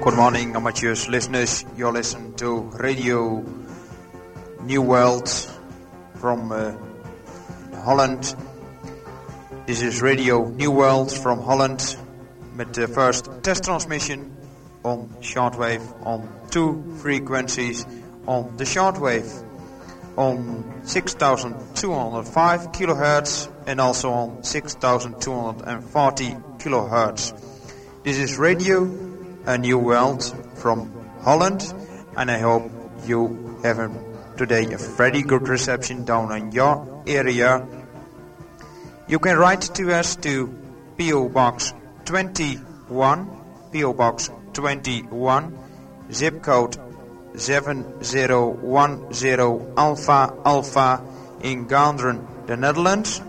Good morning, amateurs listeners. You're listening to Radio New World from Holland. This is Radio New World from Holland met the first test transmission on shortwave on 2 frequencies on the shortwave on 6205 kilohertz and also on 6240 kilohertz. This is Radio New World from Holland, and I hope you have today a very good reception down in your area. You can write to us to PO Box 21, PO Box 21, zip code 7010 Alpha Alpha in Ganderen, the Netherlands.